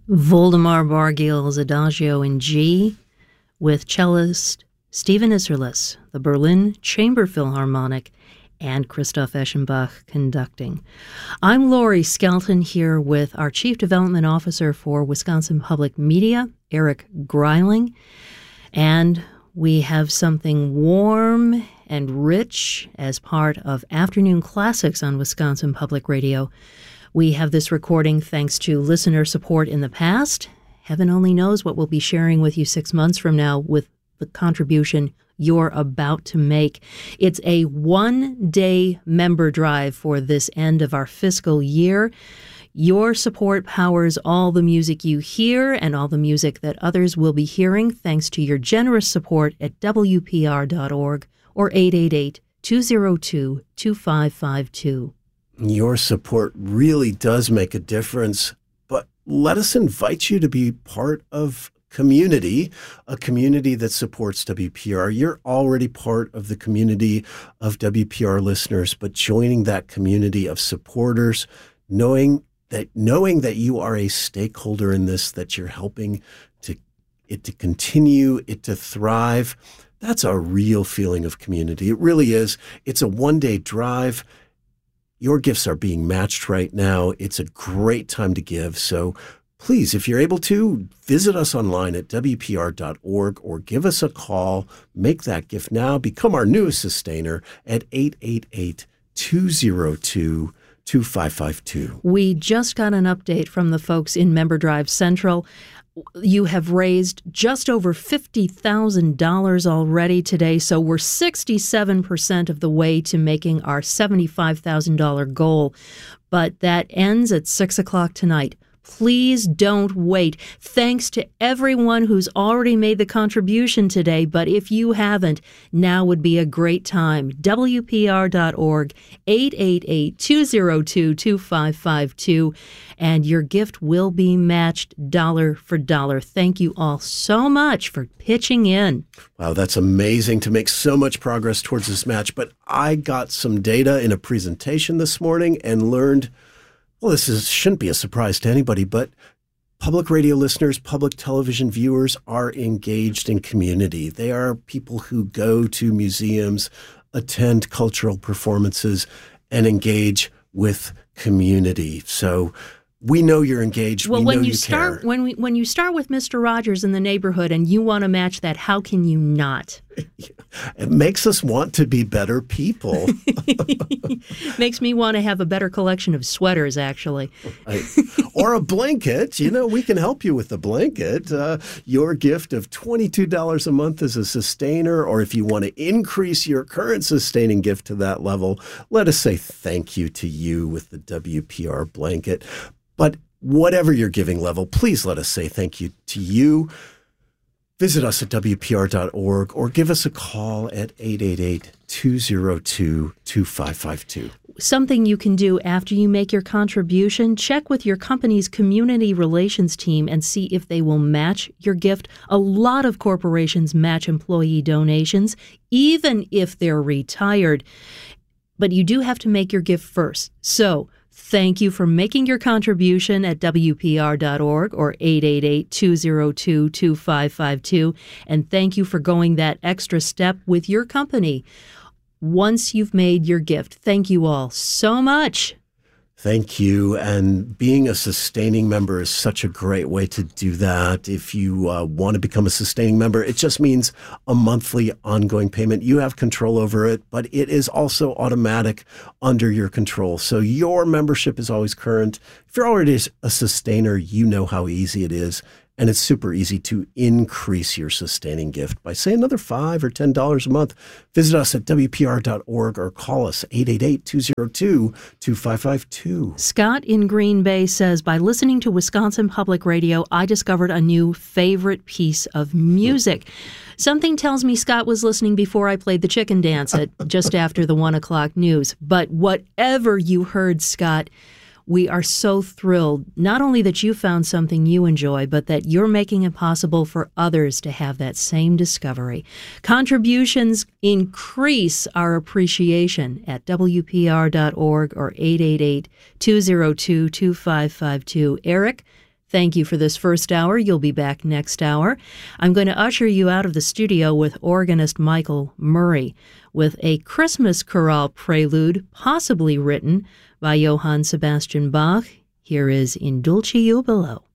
Voldemar Bargiel's Adagio in G with cellist Stephen Isserlis, the Berlin Chamber Philharmonic, and Christoph Eschenbach conducting. I'm Lori Skelton here with our Chief Development Officer for Wisconsin Public Media, Eric Greiling, and we have something warm and rich as part of Afternoon Classics on Wisconsin Public Radio. We have this recording thanks to listener support in the past. Heaven only knows what we'll be sharing with you 6 months from now with the contribution you're about to make. It's a one-day member drive for this end of our fiscal year. Your support powers all the music you hear and all the music that others will be hearing thanks to your generous support at WPR.org or 888-202-2552. Your support really does make a difference, but let us invite you to be part of a community that supports WPR. You're already part of the community of WPR listeners, but joining that community of supporters, knowing that you are a stakeholder in this, that you're helping it to continue, it to thrive, that's a real feeling of community. It really is. It's a one-day drive. Your gifts are being matched right now. It's a great time to give. So please, if you're able to, visit us online at WPR.org or give us a call. Make that gift now. Become our newest sustainer at 888-202-2552. We just got an update from the folks in Member Drive Central. You have raised just over $50,000 already today, so we're 67% of the way to making our $75,000 goal. But that ends at 6 o'clock tonight. Please don't wait. Thanks to everyone who's already made the contribution today, but if you haven't, now would be a great time. WPR.org, 888-202-2552, and your gift will be matched dollar for dollar. Thank you all so much for pitching in. Wow, that's amazing to make so much progress towards this match, but I got some data in a presentation this morning and learned, well, shouldn't be a surprise to anybody, but public radio listeners, public television viewers are engaged in community. They are people who go to museums, attend cultural performances, and engage with community. So we know you're engaged. Well, we when know you start, care. when you start with Mr. Rogers in the neighborhood and you want to match that, how can you not? It makes us want to be better people. Makes me want to have a better collection of sweaters, actually. Or a blanket. We can help you with the blanket. Your gift of $22 a month as a sustainer, or if you want to increase your current sustaining gift to that level, let us say thank you to you with the WPR blanket. But whatever your giving level, please let us say thank you to you. Visit us at WPR.org or give us a call at 888-202-2552. Something you can do after you make your contribution, check with your company's community relations team and see if they will match your gift. A lot of corporations match employee donations, even if they're retired. But you do have to make your gift first. So thank you for making your contribution at WPR.org or 888-202-2552. And thank you for going that extra step with your company once you've made your gift. Thank you all so much. Thank you. And being a sustaining member is such a great way to do that. If you want to become a sustaining member, it just means a monthly ongoing payment. You have control over it, but it is also automatic under your control. So your membership is always current. If you're already a sustainer, you know how easy it is. And it's super easy to increase your sustaining gift by, say, another $5 or $10 a month. Visit us at WPR.org or call us 888-202-2552. Scott in Green Bay says, by listening to Wisconsin Public Radio, I discovered a new favorite piece of music. Something tells me Scott was listening before I played the chicken dance at just after the 1 o'clock news. But whatever you heard, Scott, we are so thrilled, not only that you found something you enjoy, but that you're making it possible for others to have that same discovery. Contributions increase our appreciation at WPR.org or 888-202-2552. Eric, Thank you for this first hour. You'll be back next hour. I'm going to usher you out of the studio with organist Michael Murray with a Christmas chorale prelude, possibly written by Johann Sebastian Bach. Here is In Dulci Jubilo.